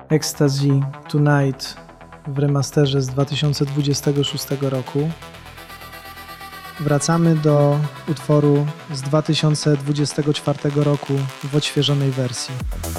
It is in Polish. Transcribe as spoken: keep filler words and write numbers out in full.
Ecstasy Tonight w remasterze z dwa tysiące dwudziestego szóstego roku. Wracamy do utworu z dwa tysiące dwudziestego czwartego roku w odświeżonej wersji.